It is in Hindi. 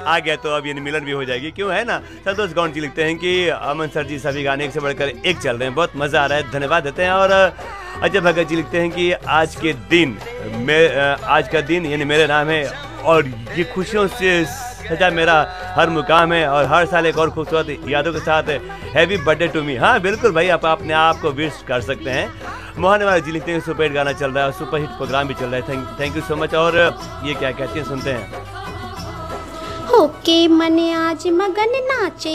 आ गया तो अब ये मिलन भी हो जाएगी, क्यों है ना। संतोष गौंड जी लिखते हैं कि अमन सर जी सभी गाने एक से बढ़कर एक चल रहे हैं, बहुत मज़ा आ रहा है, धन्यवाद देते हैं। और अजय भगत जी लिखते हैं कि आज का दिन यानी मेरा नाम है और ये खुशियों से सजा मेरा हर मुकाम है और हर साल एक और खूबसूरत यादों के साथ हैप्पी बर्थडे टू मी। हाँ बिल्कुल भाई, आप अपने आप को विश कर सकते हैं। मोहन वाले जी लिखते हैं सुपर हिट गाना चल रहा है और सुपर हिट प्रोग्राम भी चल रहा है, थैंक यू सो मच। और ये क्या कहती हैं सुनते हैं। होके मने आज मगन नाचे